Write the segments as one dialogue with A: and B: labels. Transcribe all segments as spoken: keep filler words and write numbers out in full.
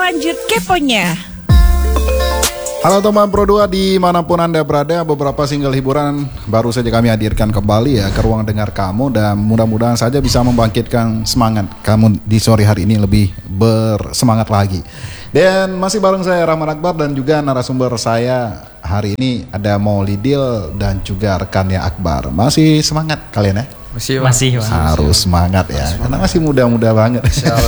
A: lanjut keponya.
B: Halo teman Pro dua dimanapun Anda berada, beberapa single hiburan baru saja kami hadirkan kembali ya ke ruang dengar kamu, dan mudah-mudahan saja bisa membangkitkan semangat kamu di sore hari ini lebih bersemangat lagi. Dan masih bareng saya Rahman Akbar dan juga narasumber saya hari ini ada Maulidil dan juga rekannya Akbar. Masih semangat kalian ya?
C: Masih,
D: masih,
C: masih
B: harus semangat ya,
C: semangat.
B: Karena masih muda-muda banget.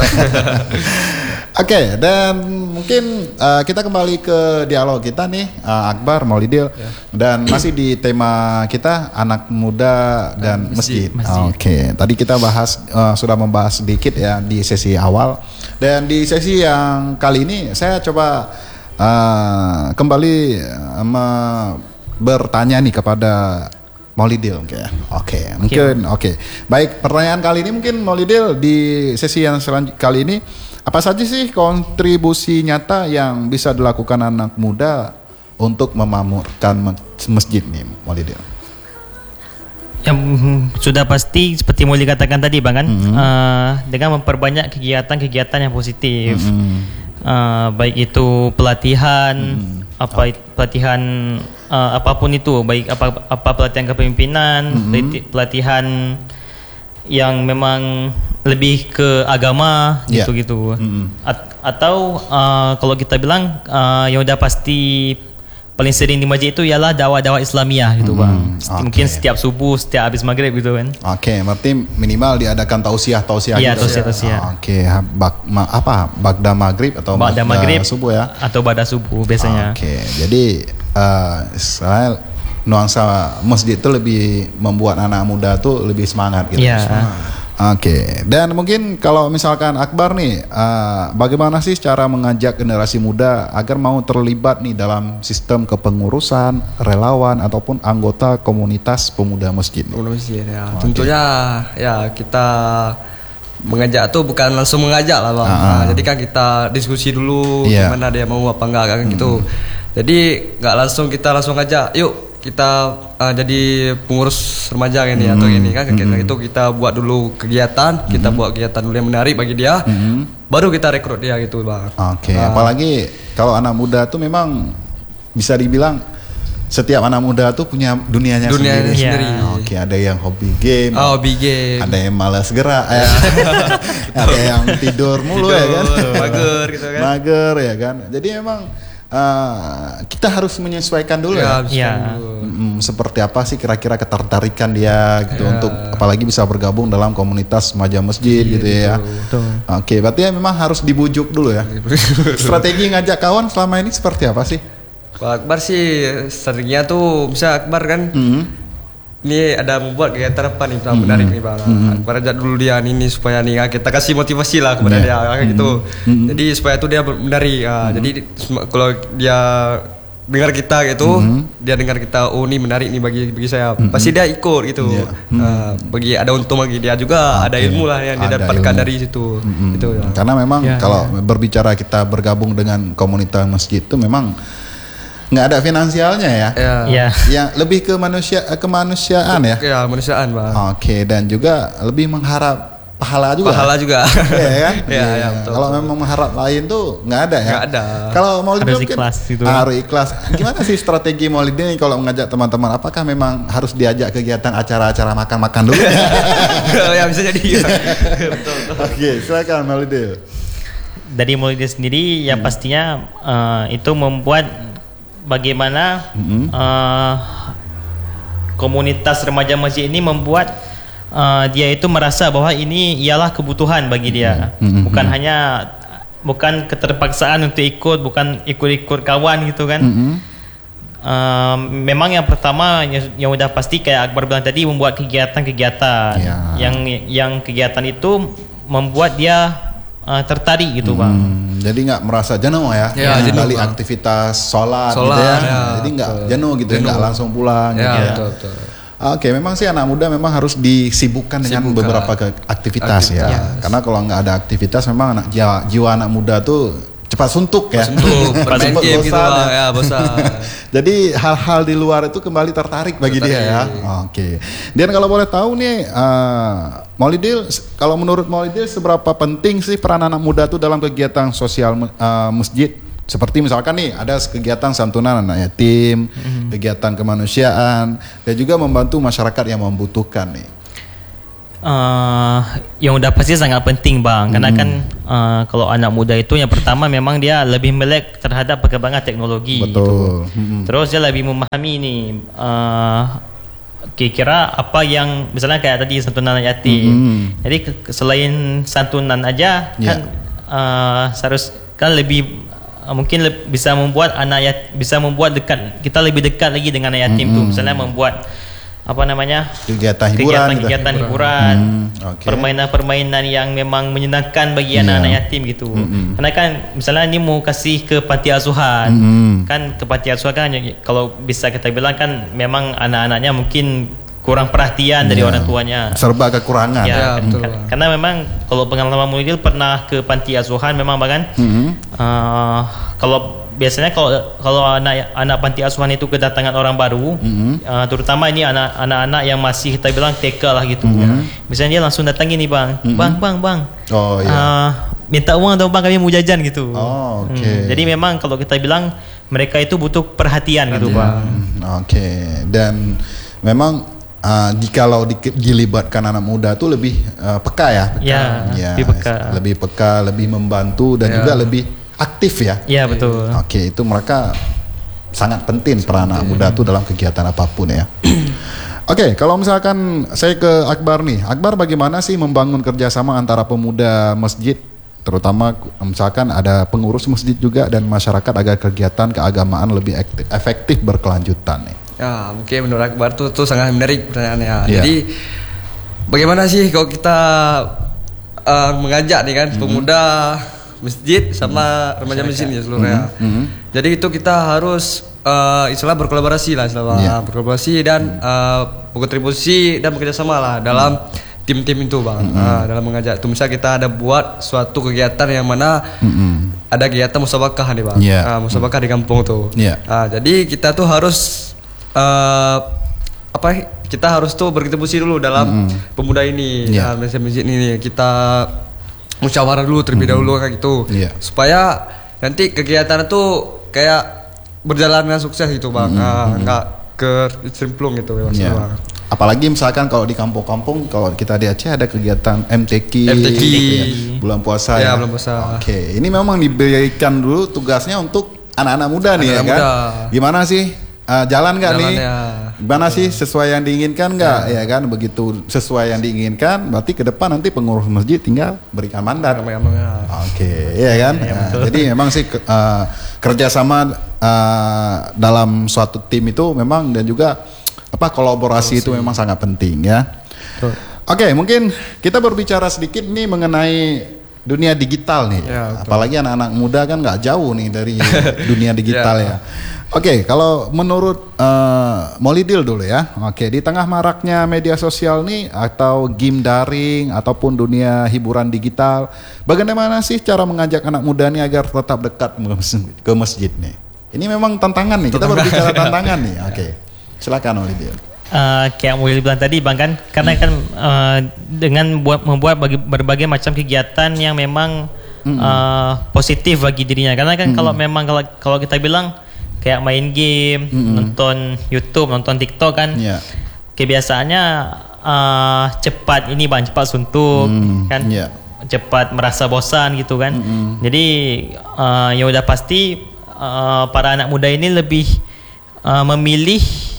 B: Oke, okay, dan mungkin uh, kita kembali ke dialog kita nih, uh, Akbar, Maulidil, ya. Dan masih di tema kita anak muda dan masjid.
D: masjid.
B: Oke, okay. Tadi kita bahas uh, sudah membahas sedikit ya di sesi awal, dan di sesi yang kali ini saya coba uh, kembali uh, bertanya nih kepada Maulidil, oke, okay. Oke, okay. Mungkin, oke, okay. Baik, pertanyaan kali ini mungkin Maulidil di sesi yang selanjutnya kali ini. Apa saja sih kontribusi nyata yang bisa dilakukan anak muda untuk memamurkan masjid nih, Maulidil?
D: Yang sudah pasti seperti Mauli katakan tadi Bang kan, mm-hmm. uh, dengan memperbanyak kegiatan-kegiatan yang positif, mm-hmm. uh, baik itu pelatihan, mm-hmm. apa oh. pelatihan uh, apapun itu, baik apa apa pelatihan kepemimpinan, mm-hmm. pelatihan yang memang lebih ke agama gitu-gitu, yeah. mm-hmm. At- atau uh, kalau kita bilang uh, yang udah pasti paling sering di masjid itu ialah dakwah-dakwah Islamiah gitu, mm-hmm. Bang. Okay. Mungkin setiap subuh, setiap habis maghrib gitu kan.
B: Oke, okay, berarti minimal diadakan tausiah-tausiah
D: yeah,
B: gitu.
D: Iya, tausiah-tausiah.
B: Oke, okay. Bak, ma, apa? Bagda maghrib atau
D: bagda maghrib
B: subuh ya?
D: Atau bagda subuh biasanya.
B: Oke, okay. Jadi uh, saya nuansa masjid itu lebih membuat anak muda tuh lebih semangat gitu.
D: Iya.
B: Yeah. Oke, okay. Dan mungkin kalau misalkan Akbar nih, uh, bagaimana sih cara mengajak generasi muda agar mau terlibat nih dalam sistem kepengurusan, relawan ataupun anggota komunitas pemuda masjid?
C: Pemuda masjid ya. Okay. Tentunya ya kita mengajak tuh bukan langsung mengajak lah Bang. Uh-huh. Nah, jadi kan kita diskusi dulu, yeah. Gimana dia mau apa enggak kan mm-hmm. gitu. Jadi nggak langsung kita langsung ajak, yuk kita uh, jadi pengurus remaja ini hmm. atau ini kan mm-hmm. itu kita buat dulu kegiatan, mm-hmm. kita buat kegiatan dulu yang menarik bagi dia, mm-hmm. baru kita rekrut dia gitu Bang.
B: Oke, okay. uh,
C: apalagi
B: kalau anak muda tuh memang bisa dibilang setiap anak muda tuh punya dunianya
C: dunia
B: sendiri.
C: sendiri.
B: Yeah. Oke, okay. Ada yang hobi game,
C: oh, hobi game,
B: ada yang malas gerak, ya. Ada yang tidur mulu tidur, ya kan,
C: mager gitu kan,
B: mager ya kan. Jadi memang Uh, kita harus menyesuaikan dulu ya,
D: ya.
B: Hmm, seperti apa sih kira-kira ketertarikan dia gitu ya. Untuk apalagi bisa bergabung dalam komunitas remaja masjid ya, gitu ya. Oke, okay, berarti ya memang harus dibujuk dulu ya. Strategi ngajak kawan selama ini seperti apa sih?
C: Pak Akbar sih seringnya tuh bisa Akbar kan. Mm-hmm. Ini ada membuat kegiatan apa nih mm-hmm. menarik nih Bang. Mm-hmm. Akbar ajak dulu dia ini supaya nih kita kasih motivasi lah kepada yeah. dia kayak gitu. Mm-hmm. Jadi supaya tuh dia menarik. Uh, mm-hmm. Jadi kalau dia dengar kita gitu, mm-hmm. dia dengar kita, oh ini menarik nih bagi bagi saya. Mm-hmm. Pasti dia ikut gitu. Yeah. Mm-hmm. Uh, bagi ada untung bagi dia juga, okay. Ada ilmu lah yang dia ada dapatkan ilmu. Dari situ. Mm-hmm. Gitu, ya.
B: Karena memang yeah, kalau yeah. berbicara kita bergabung dengan komunitas masjid itu memang nggak ada finansialnya ya,
C: ya,
D: ya.
B: Yang lebih ke manusia kemanusiaan ya,
C: ya kemanusiaan Bang.
B: Oke, dan juga lebih mengharap pahala juga,
C: pahala juga,
B: ya kan?
C: ya, ya, ya, betul,
B: kalau
C: betul.
B: memang mengharap lain tuh nggak ada ya.
C: Nggak ada.
B: Kalau mau
D: harus ikhlas gitu.
B: Harus ikhlas. Gimana sih strategi Maulid ini kalau mengajak teman-teman? Apakah memang harus diajak kegiatan acara-acara makan-makan dulu?
C: Ya bisa jadi. Ya.
B: Betul, betul. Oke, silakan Maulid.
D: Dari Maulid sendiri ya hmm. pastinya uh, itu membuat bagaimana mm-hmm. uh, komunitas remaja masjid ini membuat uh, dia itu merasa bahwa ini ialah kebutuhan bagi dia, mm-hmm. bukan hanya bukan keterpaksaan untuk ikut, bukan ikut-ikut kawan gitu kan. Mm-hmm. Uh, memang yang pertama yang, yang udah pasti kayak Akbar bilang tadi, membuat kegiatan-kegiatan yeah. yang yang kegiatan itu membuat dia Uh, tertarik gitu Bang.
B: Hmm, jadi nggak merasa jenuh ya,
C: ya
B: kembali aktivitas sholat, sholat gitu ya. ya. Jadi nggak jenuh gitu, nggak langsung pulang.
C: Ya,
B: gitu ya.
C: Betul, betul.
B: Oke, memang sih anak muda memang harus disibukkan dengan Sibukkan. beberapa aktivitas, aktivitas ya. ya. Karena kalau nggak ada aktivitas, memang anak jiwa, jiwa anak muda tuh cepat suntuk ya.
C: Untuk bermain
B: Cepat
C: game gitu
B: bosan
C: bang, ya bosan.
B: Jadi hal-hal di luar itu kembali tertarik bagi
C: Tertarik.
B: dia ya. Oke. Dan kalau boleh tahu nih, uh, Maulidil, kalau menurut Maulidil seberapa penting sih peran anak muda itu dalam kegiatan sosial uh, masjid? Seperti misalkan nih ada kegiatan santunan anak yatim, mm-hmm. kegiatan kemanusiaan, dan juga membantu masyarakat yang membutuhkan nih.
D: Uh, yang udah pasti sangat penting bang, karena hmm. kan uh, kalau anak muda itu yang pertama memang dia lebih melek terhadap perkembangan teknologi.
B: Betul.
D: Gitu.
B: Hmm.
D: Terus dia lebih memahami nih uh, kira-kira apa yang misalnya kayak tadi santunan anak yatim. Hmm. Jadi ke- selain santunan aja yeah. kan uh, seharus kan lebih uh, mungkin le- bisa membuat anak yat- bisa membuat dekat kita lebih dekat lagi dengan anak yatim hmm. tuh, misalnya membuat apa namanya
B: kegiatan hiburan,
D: kegiatan hiburan,
B: hmm, okay.
D: permainan-permainan yang memang menyenangkan bagi
B: yeah.
D: anak-anak yatim gitu. Mm-hmm. Karena kan misalnya ni mau kasih ke panti asuhan,
B: mm-hmm. kan
D: ke panti asuhan kan kalau bisa kita bilang kan memang anak-anaknya mungkin kurang perhatian dari yeah. orang tuanya.
B: Serba kekurangan.
D: Ya,
C: ya
D: kan,
C: betul.
D: Kan, karena memang kalau pengalaman Muridil pernah ke panti asuhan memang bahkan mm-hmm. uh, kalau biasanya kalau kalau anak anak panti asuhan itu kedatangan orang baru, mm-hmm. uh, terutama ini anak anak-anak yang masih kita bilang T K lah gitu. Mm-hmm. Misalnya dia langsung datang gini bang, mm-hmm. bang bang bang,
B: oh, iya.
D: uh, minta uang dong bang, kami mau jajan gitu.
B: Oh, oke.
D: Hmm,
B: okay.
D: jadi memang kalau kita bilang mereka itu butuh perhatian gitu bang.
B: Oke. Okay. Dan memang uh, jikalau di, dilibatkan anak muda itu lebih uh, peka ya. Peka.
D: Ya,
B: ya,
D: lebih peka.
B: Lebih peka, lebih membantu dan
C: ya.
B: juga lebih aktif ya.
D: Iya betul.
B: Oke, itu mereka sangat penting peran anak muda itu dalam kegiatan apapun ya. Oke, kalau misalkan saya ke Akbar nih, Akbar bagaimana sih membangun kerjasama antara pemuda masjid, terutama misalkan ada pengurus masjid juga dan masyarakat agar kegiatan keagamaan lebih aktif, efektif berkelanjutan nih.
C: Ya mungkin menurut Akbar tuh tuh sangat menarik pertanyaannya.
B: Yeah.
C: Jadi bagaimana sih kalau kita uh, mengajak nih kan mm-hmm. pemuda masjid sama remaja masjid ya seluruhnya. Mm-hmm. Jadi itu kita harus uh, istilah berkolaborasi lah, istilah yeah. berkolaborasi dan uh, berkontribusi dan bekerja sama lah dalam mm-hmm. tim-tim itu bang. Mm-hmm. Uh, dalam mengajak itu misalnya kita ada buat suatu kegiatan yang mana mm-hmm. ada kegiatan musabakah nih bang. Yeah. Uh, musabakah mm-hmm. di kampung tuh. Yeah. Uh, jadi kita tuh harus uh, apa? Kita harus tuh berkontribusi dulu dalam mm-hmm. pemuda ini, yeah. dalam masjid ini kita musyawarah dulu terlebih mm-hmm. dahulu kayak gitu, yeah. supaya nanti kegiatan itu kayak berjalan dengan sukses gitu bang, mm-hmm. nggak ke cemplung gitu ya, yeah. bang.
B: Apalagi misalkan kalau di kampung-kampung, kalau kita di Aceh ada kegiatan M T Q,
C: M T Q
B: gitu ya, bulan puasa
C: ya,
B: ya.
C: bulan puasa.
B: Oke, okay. Ini memang diberikan dulu tugasnya untuk anak-anak muda nih anak-anak ya kan. Muda. Gimana sih uh, jalan nggak nih? Gimana sih sesuai yang diinginkan nggak ya. ya kan? Begitu sesuai yang diinginkan, berarti ke depan nanti pengurus masjid tinggal berikan mandat. Oke, okay, ya kan. Ya, nah, jadi memang sih uh, kerjasama uh, dalam suatu tim itu memang dan juga apa kolaborasi itu memang sangat penting ya. Oke, okay, mungkin kita berbicara sedikit nih mengenai dunia digital nih. Ya, apalagi anak-anak muda kan nggak jauh nih dari dunia digital ya. ya. Oke, okay, kalau menurut uh, Maulidil dulu ya. Oke, okay, di tengah maraknya media sosial nih atau game daring ataupun dunia hiburan digital, bagaimana sih cara mengajak anak muda nih agar tetap dekat ke masjid nih? Ini memang tantangan nih. Kita berbicara tantangan nih. Oke, okay. Silakan Maulidil.
D: Uh, kayak Maulidil bilang tadi, bang kan, karena kan uh, dengan buat membuat bagi, berbagai macam kegiatan yang memang mm-hmm. uh, positif bagi dirinya. Karena kan mm-hmm. kalau memang kalau kalau kita bilang kayak main game, mm-hmm. nonton YouTube, nonton TikTok kan, yeah. kebiasaannya uh, cepat ini bang, cepat suntuk, mm, kan, yeah. cepat merasa bosan gitu kan. Mm-hmm. Jadi uh, ya udah pasti uh, para anak muda ini lebih uh, memilih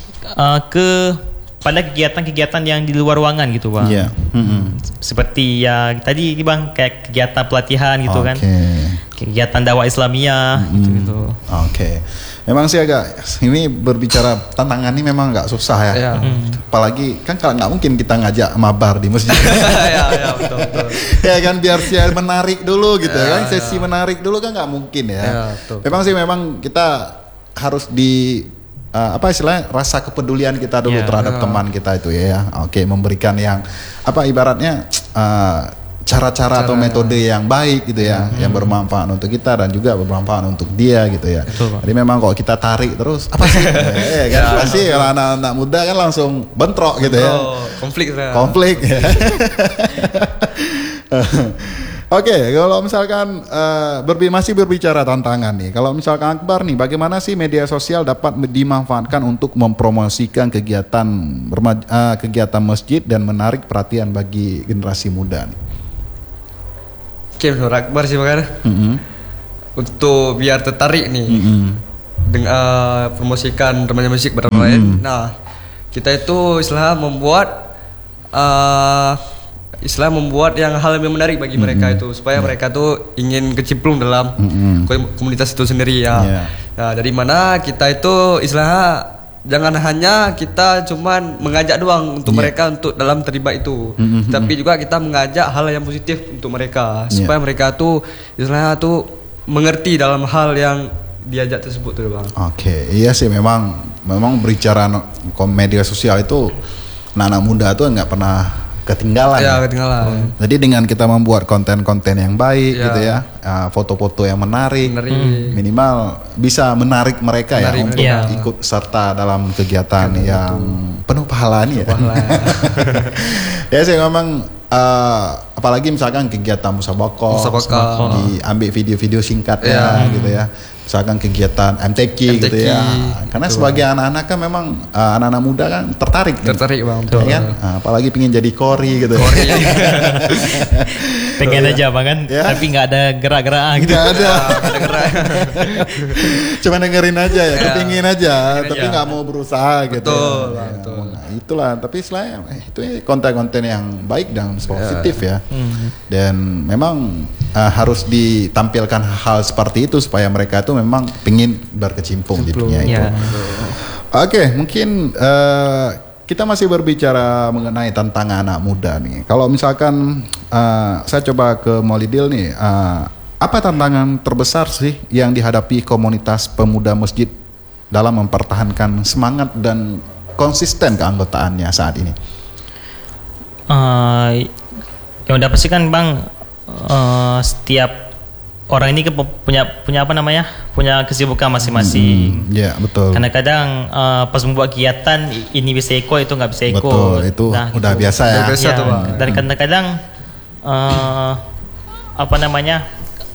D: uh, ke pada kegiatan-kegiatan yang di luar ruangan gitu bang. Yeah. Mm-hmm. Seperti ya tadi bang kayak kegiatan pelatihan gitu okay. kan, kegiatan dakwah Islamiyah mm-hmm. gitu.
B: Oke. Okay. Memang sih agak ini berbicara tantangan ini memang nggak susah ya. ya. Hmm. Apalagi kan kalau nggak mungkin kita ngajak mabar di masjid. ya, ya, betul, betul. ya kan biar sih menarik dulu gitu ya, kan sesi ya. menarik dulu kan nggak mungkin ya. ya betul, memang betul. sih memang kita harus di uh, apa istilahnya rasa kepedulian kita dulu ya, terhadap ya. teman kita itu ya. Oke, memberikan yang apa ibaratnya uh, cara-cara atau
C: Cara-
B: metode yang baik gitu ya, yang bermanfaat untuk kita dan juga bermanfaat untuk dia gitu ya.
D: Betul, Pak.
B: Jadi memang kalau kita tarik terus apa sih? Eh, kan pasti kalau anak-anak muda kan langsung bentrok gitu ya.
C: Oh, konflik lah.
B: Konflik ya. Oke, kalau misalkan eh, berbi masih berbicara tantangan nih. Kalau misalkan Akbar nih, bagaimana sih media sosial dapat dimanfaatkan untuk mempromosikan kegiatan berma- eh, kegiatan masjid dan menarik perhatian bagi generasi muda nih?
C: Oke, menurut Akbar sih makanya
B: Mm-mm.
C: untuk biar tertarik nih
B: Mm-mm.
C: dengan eh, promosikan remaja musik pada orang lain. Nah, kita itu istilah membuat eh istilah membuat yang hal yang menarik bagi mereka itu supaya mereka tuh ingin kecemplung dalam
B: Mm-mm.
C: kom- komunitas itu sendiri ya.
B: Yeah.
C: Nah, dari mana kita itu istilah jangan hanya kita cuman mengajak doang untuk
B: Yeah.
C: mereka untuk dalam terlibat itu,
B: Mm-mm.
C: tapi juga kita mengajak hal yang positif untuk mereka
B: Yeah.
C: supaya mereka tuh istilahnya tuh mengerti dalam hal yang diajak tersebut tuh bang.
B: Oke, iya sih memang memang berbicara no- kom- media sosial itu anak-anak muda tuh nggak pernah ketinggalan.
C: Ya
B: ya.
C: ketinggalan.
B: Jadi dengan kita membuat konten-konten yang baik
C: Ya.
B: gitu ya, uh, foto-foto yang menarik,
C: Menarik.
B: minimal bisa menarik mereka
C: Menarik
B: ya untuk
D: mereka.
B: ikut serta dalam kegiatan yang penuh pahala nih ya.
C: Pahala.
B: Ya sih memang uh, apalagi misalkan kegiatan musabaqah,
C: Musabaqah.
B: diambil video-video singkatnya
C: Ya.
B: gitu ya. Misalkan kegiatan M T Q,
C: M T Q,
B: gitu ya. Karena
C: betul.
B: sebagai anak-anak kan memang uh, anak-anak muda kan tertarik. nih.
C: Tertarik bang.
B: Ya
C: Betul.
B: kan? Nah, apalagi pingin jadi kori gitu.
C: Kori.
D: Pengen aja bang kan,
B: Ya.
D: tapi nggak ada gerak-gerak gitu.
B: Nggak ada.
C: Ada gerak.
B: Cuma dengerin aja ya, kepingin aja,
C: Kepingin
B: tapi
C: aja.
B: nggak mau berusaha gitu.
C: Betul,
B: ya.
C: betul.
B: Nah, itulah, tapi selain eh, itu konten-konten yang baik dan positif ya.
C: Hmm.
B: Dan memang uh, harus ditampilkan hal seperti itu supaya mereka tuh memang pingin berkecimpung di dunia itu.
D: Ya.
B: Oke, mungkin uh, kita masih berbicara mengenai tantangan anak muda nih. Kalau misalkan uh, saya coba ke Maulidil nih, uh, apa tantangan terbesar sih yang dihadapi komunitas pemuda masjid dalam mempertahankan semangat dan konsisten keanggotaannya saat ini?
D: Eh, yang udah pasti kan bang, eh, setiap orang ini ke- punya punya apa namanya, punya kesibukan masing-masing.
B: Ya, betul.
D: Kadang-kadang eh, pas membuat kegiatan i- ini bisa ikut, itu nggak bisa ikut.
B: Betul, itu udah
D: gitu.
B: biasa ya.
C: Udah biasa
D: Ya,
C: tuh, Bang.
D: dan kadang-kadang eh, apa namanya,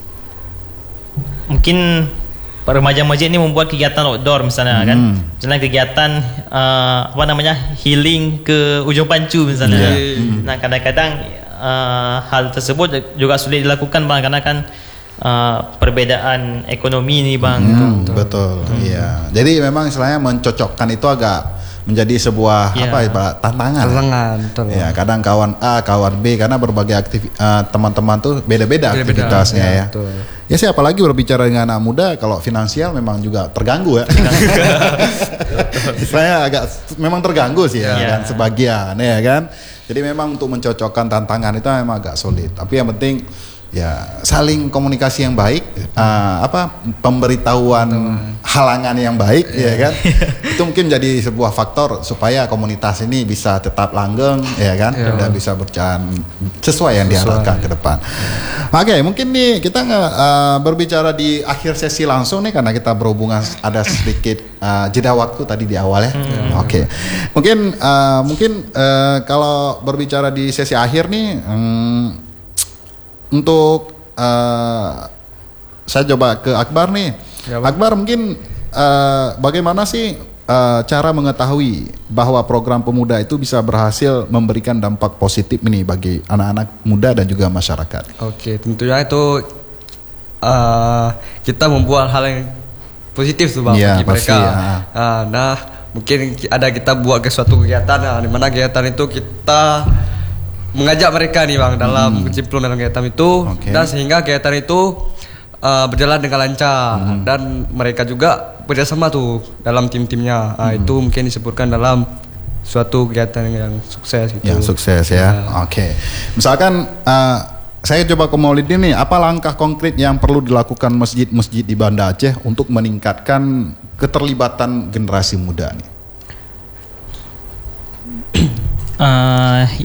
D: mungkin remaja masjid ini membuat kegiatan outdoor misalnya kan,
B: Hmm.
D: misalnya kegiatan eh, apa namanya, healing ke ujung pancu misalnya.
B: Yeah.
D: Nah kadang-kadang eh, hal tersebut juga sulit dilakukan bang, karena kan eh, perbedaan ekonomi nih bang.
B: Hmm, betul, iya. Jadi memang istilahnya mencocokkan itu agak menjadi sebuah
D: Iya.
B: apa ibarat tantangan.
C: Tantangan, betul.
B: Ya, kadang kawan A, kawan B, karena berbagai aktif eh, teman-teman tuh beda-beda
C: Beda-beda,
B: aktivitasnya
C: ya,
B: ya.
C: betul.
B: Ya sih, apalagi berbicara dengan anak muda, kalau finansial memang juga terganggu ya. Saya agak memang terganggu sih ya,
D: Iya.
B: kan sebagian ya kan. Jadi memang untuk mencocokkan tantangan itu memang agak sulit. Tapi yang penting ya saling komunikasi yang baik, eh, apa pemberitahuan halangan yang baik ya kan. Itu mungkin jadi sebuah faktor supaya komunitas ini bisa tetap langgeng ya kan,
C: Iya.
B: dan bisa berjalan sesuai yang diharapkan ke depan. Oke, mungkin nih kita nge, eh, berbicara di akhir sesi langsung nih, karena kita berhubungan ada sedikit eh, jeda waktu tadi di awal ya. Oke, mungkin eh, mungkin eh, kalau berbicara di sesi akhir nih. hmm, Untuk uh, saya coba ke Akbar nih.
C: Ya, Bang.
B: Akbar, mungkin uh, bagaimana sih uh, cara mengetahui bahwa program pemuda itu bisa berhasil memberikan dampak positif ini bagi anak-anak muda dan juga masyarakat?
C: Oke, tentunya itu eh, kita membuat hal yang positif tuh bang
B: Iya,
C: bagi
B: pasti,
C: mereka.
B: ya.
C: Ah, nah, mungkin ki- ada kita buat ke suatu kegiatan, nah, di mana kegiatan itu kita mengajak mereka nih bang dalam kecemplung dalam kegiatan itu,
B: Oke.
C: dan sehingga kegiatan itu eh, berjalan dengan lancar dan mereka juga bekerjasama tuh dalam tim-timnya. Ah, itu mungkin disebutkan dalam suatu kegiatan yang sukses gitu.
B: Yang sukses ya. Oke. Misalkan uh, saya coba ke Maulidin nih, apa langkah konkret yang perlu dilakukan masjid-masjid di Banda Aceh untuk meningkatkan keterlibatan generasi muda nih?
D: Eh,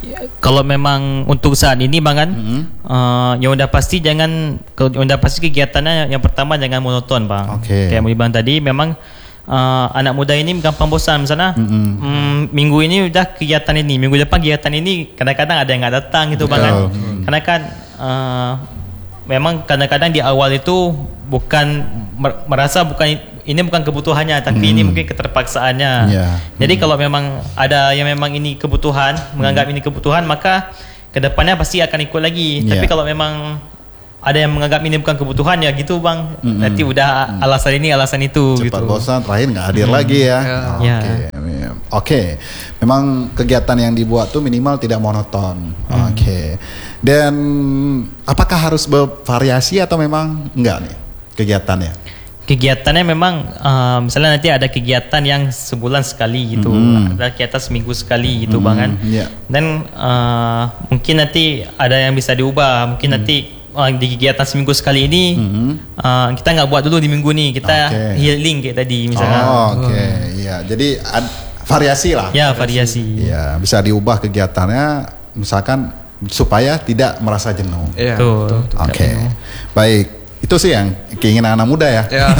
D: kalau memang untuk saat ini bang kan, mm-hmm. uh, yang udah pasti jangan, yang udah pasti kegiatannya yang pertama jangan monoton bang.
B: Okay.
D: Kayak Muli bang tadi, memang uh, anak muda ini gampang bosan. Misalnya mm-hmm. um, minggu ini udah kegiatan ini, minggu depan kegiatan ini, kadang-kadang ada yang nggak datang gitu bang kan. Mm-hmm. Karena kan uh, memang kadang-kadang di awal itu bukan merasa bukan ini bukan kebutuhannya, tapi hmm. ini mungkin keterpaksaannya. Yeah. Jadi hmm. kalau memang ada yang memang ini kebutuhan, hmm. menganggap ini kebutuhan, maka kedepannya pasti akan ikut lagi. Yeah. Tapi kalau memang ada yang menganggap ini bukan kebutuhan, ya gitu bang. Hmm. Nanti udah hmm. alasan ini, alasan itu.
B: Cepat
D: gitu.
B: bosan, terakhir nggak hadir hmm. lagi ya.
D: Yeah.
B: Oke, okay.
D: Yeah.
B: okay. Memang kegiatan yang dibuat tuh minimal tidak monoton. Hmm. Oke. Okay. Dan apakah harus bervariasi atau memang enggak nih kegiatannya?
D: Kegiatannya memang uh, misalnya nanti ada kegiatan yang sebulan sekali gitu, mm-hmm. ada kegiatan seminggu sekali gitu mm-hmm. bang kan. Yeah. Dan uh, mungkin nanti ada yang bisa diubah, mungkin mm-hmm. nanti uh, di kegiatan seminggu sekali ini mm-hmm. uh, kita nggak buat dulu di minggu nih, kita okay. healing kayak tadi misalnya.
B: Oh, oke, okay. ya jadi ad, variasi lah.
D: Ya variasi.
B: Ya bisa diubah kegiatannya, misalkan supaya tidak merasa jenuh.
C: Iya.
B: Oke, okay. Baik. Itu sih yang keinginan anak muda ya. Ya.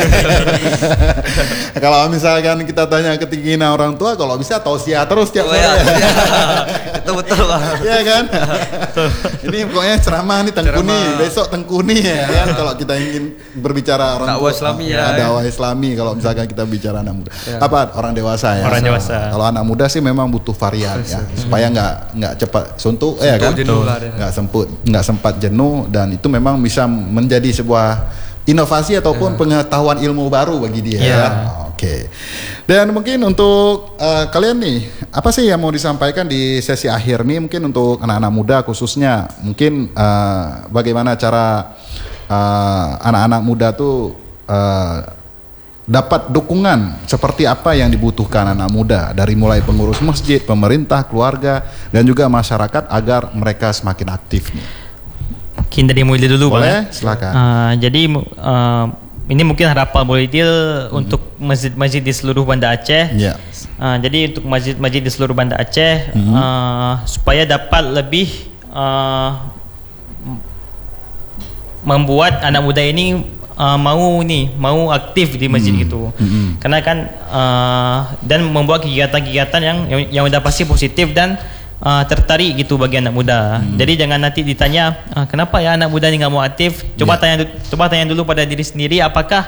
B: Kalau misalkan kita tanya ke keinginan orang tua, kalau bisa tausiah terus tiap sore. Oh, ya.
C: Itu betul Bang.
B: Iya kan? Ini pokoknya ceramah nih Tengkuni, ceramah. Besok Tengkuni ya kan. Kalau kita ingin berbicara orang
C: dakwah Islami ya.
B: Dakwah Islami kalau misalkan kita bicara anak muda. Ya. Apa orang dewasa ya?
D: Orang dewasa.
B: Kalau anak muda sih memang butuh varian ya, supaya nggak nggak cepat suntuk, ya kan? Nggak semput, nggak sempat jenuh, dan itu memang bisa menjadi sebuah inovasi ataupun yeah. pengetahuan ilmu baru bagi dia.
D: Yeah.
B: Ya? Oke. Okay. Dan mungkin untuk uh, kalian nih, apa sih yang mau disampaikan di sesi akhir nih? Mungkin untuk anak-anak muda khususnya, mungkin uh, bagaimana cara uh, anak-anak muda tuh uh, dapat dukungan seperti apa yang dibutuhkan anak muda dari mulai pengurus masjid, pemerintah, keluarga, dan juga masyarakat agar mereka semakin aktif nih.
D: Mungkin dari Mulia dulu
B: boleh,
D: Bang.
B: silakan.
D: Uh, jadi uh, ini mungkin harapan Mulia hmm. untuk masjid-masjid di seluruh Banda Aceh. Yeah. Uh, jadi untuk masjid-masjid di seluruh Banda Aceh hmm. uh, supaya dapat lebih uh, membuat anak muda ini uh, mau nih mau aktif di masjid hmm. itu. Hmm. Karena kan uh, dan membuat kegiatan-kegiatan yang yang udah pasti positif dan Uh, tertarik gitu bagi anak muda. Hmm. Jadi jangan nanti ditanya uh, kenapa ya anak muda ni nggak mau aktif. Coba yeah. tanya, coba tanya dulu pada diri sendiri apakah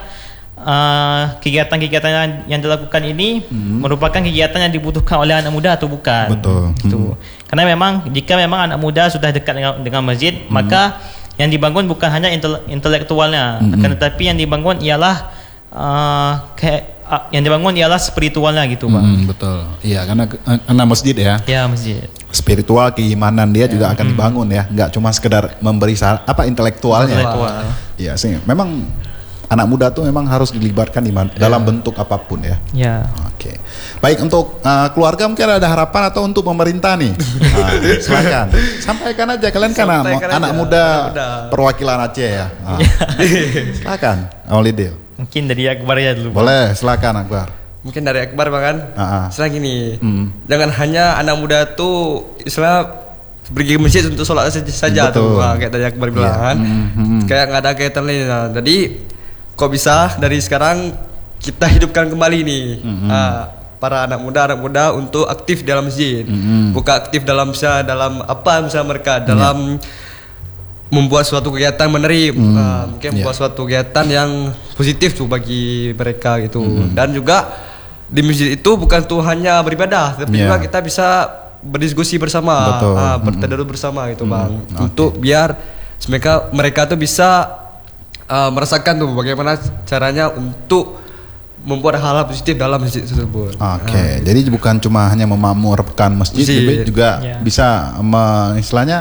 D: uh, kegiatan-kegiatan yang, yang dilakukan ini hmm. merupakan kegiatan yang dibutuhkan oleh anak muda atau bukan.
B: Betul.
D: Gitu. Hmm. Karena memang jika memang anak muda sudah dekat dengan, dengan masjid, hmm. maka yang dibangun bukan hanya intele- intelektualnya, hmm. akan tetapi yang dibangun ialah uh, kayak yang dibangun ialah spiritualnya gitu Bang.
B: Hmm, betul. Iya, karena karena masjid ya.
D: Ya masjid.
B: Spiritual, keimanan dia ya. juga akan hmm. dibangun ya, nggak cuma sekedar memberi sar- apa intelektualnya.
D: Intelektual.
B: Iya sih. Memang anak muda tuh memang harus dilibatkan di man- ya. dalam bentuk apapun ya.
D: Ya.
B: Oke. Baik, untuk uh, keluarga mungkin ada harapan atau untuk pemerintah nih. Nah, silakan. Sampaikan aja, kalian kan anak, anak muda perwakilan Aceh ya. Nah. Silakan, Aulidil.
D: Mungkin dari Akbar ya dulu.
B: Boleh, silakan Akbar.
C: Mungkin dari Akbar Bang kan.
B: Uh-huh.
C: Istilah gini, mm. jangan hanya anak muda tuh istilah pergi ke masjid untuk sholat saja tuh. Nah, kayak tadi Akbar bilang kan. Yeah. Mm-hmm. Kayak nggak ada kaitan lain. Nah, jadi kok bisa dari sekarang kita hidupkan kembali nih mm-hmm. uh, para anak muda anak muda untuk aktif dalam masjid. Mm-hmm. Bukan aktif dalam misalnya dalam apa misalnya mereka dalam yeah. membuat suatu kegiatan menarik, hmm, uh, mungkin yeah. membuat suatu kegiatan yang positif tuh bagi mereka gitu. Hmm. Dan juga di masjid itu bukan tuh hanya beribadah, tapi yeah. juga kita bisa berdiskusi bersama, uh, bertadarus hmm. bersama gitu hmm. Bang. Okay. Untuk biar mereka mereka tuh bisa uh, merasakan tuh bagaimana caranya untuk membuat hal-hal positif dalam masjid tersebut.
B: Oke, okay. uh, jadi bukan cuma hanya memamurkan masjid, masjid. tapi juga yeah. bisa me, istilahnya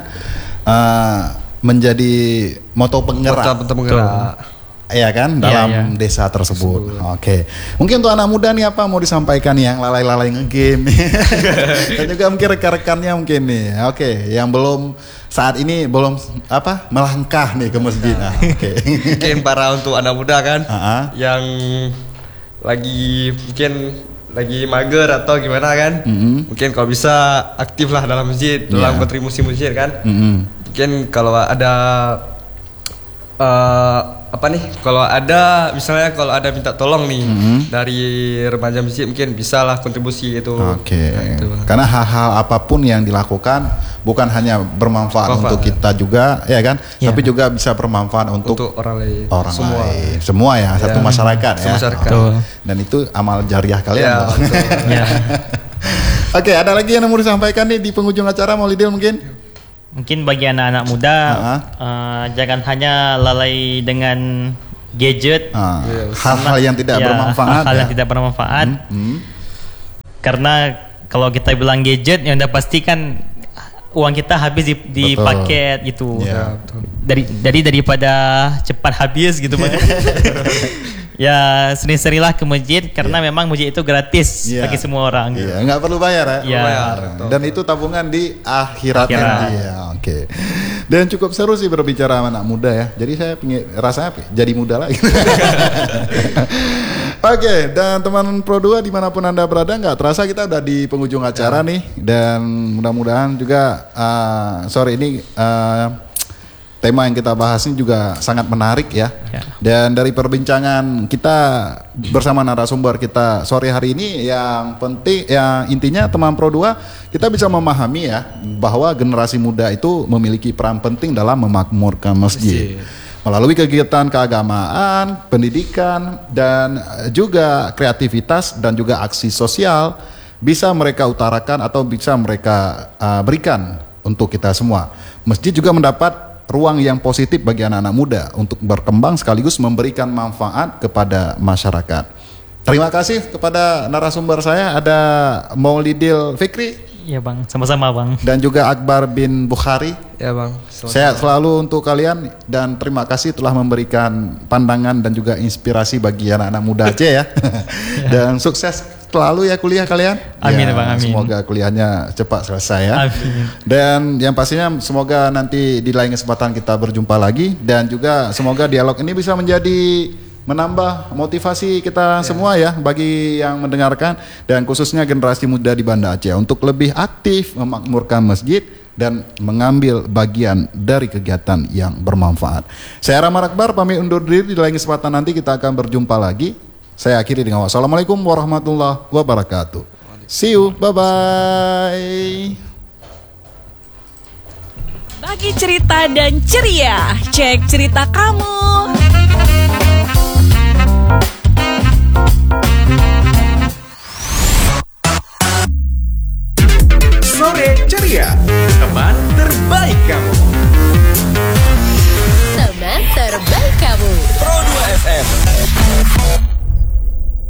B: uh, menjadi moto penggerak,
C: moto penggerak,
B: ya kan dalam ya, ya. desa tersebut. Oke, okay. Mungkin untuk anak muda nih apa mau disampaikan yang lalai-lalai ngegame dan juga mungkin rekan-rekannya mungkin nih. Oke, okay. yang belum saat ini belum apa melangkah nih ke masjid. Nah, oke. Okay.
C: Mungkin para untuk anak muda kan,
B: uh-huh.
C: yang lagi mungkin lagi mager atau gimana kan,
B: Mm-hmm.
C: mungkin kalau bisa aktif lah dalam masjid, dalam
B: Yeah.
C: kontribusi masjid kan.
B: Mm-hmm.
C: Mungkin kalau ada uh, apa nih, kalau ada misalnya kalau ada minta tolong nih
B: Mm-hmm.
C: dari remaja masjid, mungkin bisa lah kontribusi itu.
B: Oke.
C: Nah, itu, Bang.
B: Karena hal-hal apapun yang dilakukan bukan hanya bermanfaat
C: Bermanfaat,
B: untuk
C: ya.
B: kita juga, ya kan?
D: Ya.
B: Tapi juga bisa bermanfaat untuk,
C: Untuk orang lain,
B: orang
C: semua.
B: lain. Semua ya, satu
C: Ya.
B: masyarakat ya.
C: Masyarakat.
B: Oh. Dan itu amal jariah kalian.
C: Ya,
B: loh.
C: betul.
D: Ya.
B: Oke, ada lagi yang mau disampaikan nih di penghujung acara Maulidil mungkin?
D: Mungkin bagi anak-anak muda
B: Ha-ha.
D: uh, jangan hanya lalai dengan gadget,
B: Ah,
C: Yes.
B: hal-hal yang tidak
D: ya,
B: bermanfaat.
D: hal
B: ya.
D: yang tidak bermanfaat.
B: Hmm.
D: Karena kalau kita bilang gadget, yang udah pasti kan uang kita habis di, di
B: Betul.
D: paket gitu.
B: Ya.
C: Betul.
D: Dari dari daripada cepat habis gitu Bang. Ya sering-seringlah ke masjid karena memang masjid itu gratis
B: Iya.
D: bagi semua orang.
B: Iya, nggak perlu bayar ya.
D: Iya.
C: Bayar,
B: Dan itu tabungan di akhirat
D: Akhirat.
B: nanti ya. Oke. Dan cukup seru sih berbicara sama anak muda ya. Jadi saya pingin rasanya apa? Jadi muda lagi. Oke, dan teman Pro dua dimanapun Anda berada, nggak terasa kita udah di penghujung acara nih. Dan mudah-mudahan juga uh, sore ini uh, tema yang kita bahas ini juga sangat menarik ya.
D: Ya.
B: Dan dari perbincangan kita bersama narasumber kita sore hari ini, yang penting, yang intinya teman Pro dua, kita bisa memahami ya bahwa generasi muda itu memiliki peran penting dalam memakmurkan masjid. Melalui kegiatan keagamaan, pendidikan, dan juga kreativitas dan juga aksi sosial bisa mereka utarakan atau bisa mereka uh, berikan untuk kita semua. Masjid juga mendapat ruang yang positif bagi anak-anak muda untuk berkembang sekaligus memberikan manfaat kepada masyarakat. Terima kasih kepada narasumber saya, ada Maulidil Fikri
D: Iya Bang, sama-sama Bang.
B: dan juga Akbar bin Bukhari.
C: Ya Bang. Sama-sama.
B: Sehat selalu untuk kalian dan terima kasih telah memberikan pandangan dan juga inspirasi bagi anak-anak muda Aceh ya. Dan sukses selalu ya kuliah kalian.
D: Amin,
B: Ya,
D: Bang, amin.
B: Semoga kuliahnya cepat selesai ya.
D: Amin.
B: Dan yang pastinya semoga nanti di lain kesempatan kita berjumpa lagi dan juga semoga dialog ini bisa menjadi menambah motivasi kita semua ya bagi yang mendengarkan dan khususnya generasi muda di Banda Aceh untuk lebih aktif memakmurkan masjid dan mengambil bagian dari kegiatan yang bermanfaat. Saya Rahmat Akbar pamit undur diri, di lain kesempatan nanti kita akan berjumpa lagi. Saya akhiri dengan wassalamualaikum warahmatullahi wabarakatuh. See you, bye-bye.
A: Bagi cerita dan ceria, cek cerita kamu.
E: Sore ceria, teman terbaik kamu.
F: Teman terbaik kamu.
E: Pro dua F M.